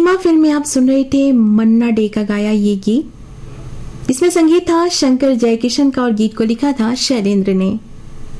Cinema film में आप सुन रहे थे मन्ना डे का गाया ये गीत। इसमें संगीत था शंकर जयकिशन का और गीत को लिखा था शैलेंद्र ने।